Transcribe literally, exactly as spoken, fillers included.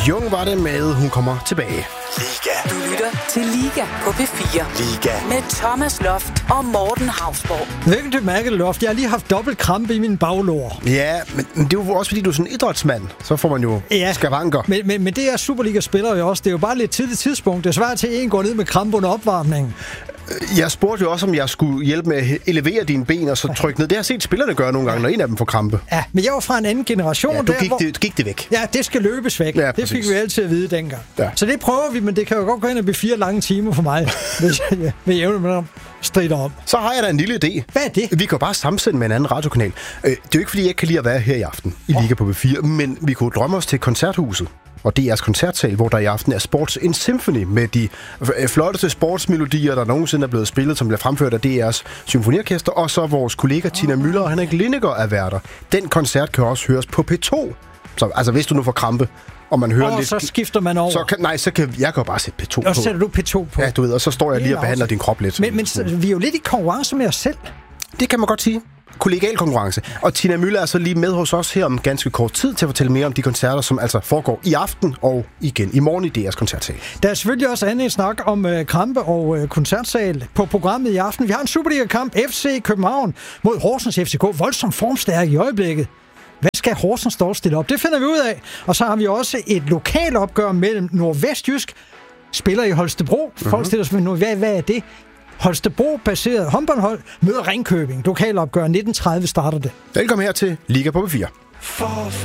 Jung var det med, hun kommer tilbage. Liga. Du lytter til Liga på P fire. Liga. Med Thomas Loft og Morten Hausborg. Hvilken du mærker det, Loft? Jeg har lige haft dobbelt krampe i min baglår. Ja, men det er jo også fordi, du er sådan en idrætsmand. Så får man jo ja. skavanker. Men, men, men det er Superliga-spillere jo også. Det er jo bare lidt tidligt tidspunkt. Det er svært til, at en går ned med krampe under opvarmningen. Jeg spurgte jo også, om jeg skulle hjælpe med at elevere dine ben og så trykke ned. Det har jeg set spillerne gøre nogle gange, når en af dem får krampe. Ja, men jeg var fra en anden generation. Ja, du der, gik, hvor... det, gik det væk. Ja, det skal løbes væk. Ja, det fik vi altid at vide dengang. Ja. Så det prøver vi, men det kan jo godt gå ind og blive fire lange timer for mig, hvis jeg vil jævne med dem strider om. Så har jeg da en lille idé. Hvad er det? Vi kan jo bare sammensende med en anden radiokanal. Det er jo ikke, fordi jeg ikke kan lide at være her i aften i Liga på P fire, men vi kunne drømme os til Koncerthuset og D R's koncertsal, hvor der i aften er Sports in Symphony med de flotteste sportsmelodier, der nogensinde er blevet spillet, som bliver fremført af D R's symfoniorkester, og så vores kollega Tina Müller og Henrik Lindegaard er værter. Den koncert kan også høres på P to. Så altså, hvis du nu får krampe, og man hører og lidt... så skifter man over. Så kan, nej, så kan jeg kan jo bare sætte P to på. Og så sætter du P to på. Ja, du ved, og så står jeg lige og behandler din krop lidt. Men, men så, vi er jo lidt i konkurrence med os selv. Det kan man godt sige. Kollegial konkurrence. Og Tina Müller er så lige med hos os her om ganske kort tid til at fortælle mere om de koncerter, som altså foregår i aften og igen i morgen i D R's koncertsal. Der er selvfølgelig også andet snak om øh, krampe og øh, koncertsal på programmet i aften. Vi har en Superliga-kamp, F C København mod Horsens F C K. Voldsomt formstærk i øjeblikket. Hvad skal Horsens dog stille op? Det finder vi ud af. Og så har vi også et lokalopgør mellem Nordvestjysk, spiller i Holstebro. Mm-hmm. Folk stiller sig med, hvad, hvad er det? Holstebro-baseret håndboldhold møder Ringkøbing. Lokalopgør nitten tredive starter det. Velkommen her til Liga på P fire.